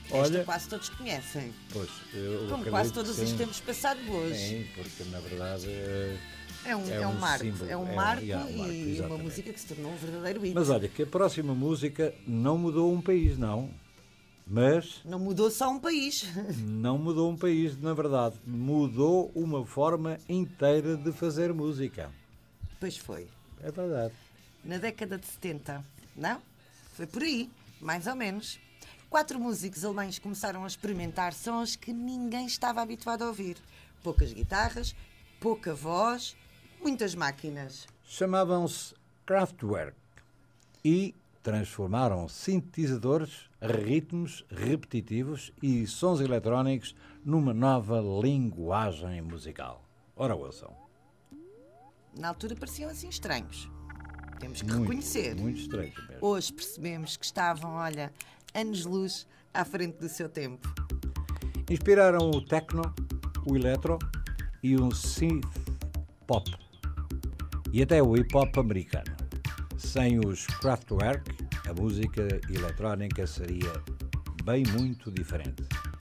Esta quase todos conhecem. Pois, como quase todos os tempos passados hoje. Sim, porque na verdade é um marco. Símbolo, é um marco e exatamente. uma música que se tornou um verdadeiro hit. Mas olha, que a próxima música não mudou um país, não. Mas não mudou só um país. Não mudou um país, na verdade. Mudou uma forma inteira de fazer música. Pois foi. É verdade. Na década de 70, não? Foi por aí, mais ou menos. 4 músicos alemães começaram a experimentar sons que ninguém estava habituado a ouvir. Poucas guitarras, pouca voz, muitas máquinas. Chamavam-se Kraftwerk e transformaram sintetizadores, ritmos repetitivos e sons eletrónicos numa nova linguagem musical. Ora, Wilson. Na altura pareciam assim estranhos. Temos que reconhecer. Muito estranhos mesmo. Hoje percebemos que estavam, olha, anos-luz à frente do seu tempo. Inspiraram o techno, o electro e um synth pop. E até o hip-hop americano. Sem os Kraftwerk, a música eletrónica seria bem muito diferente.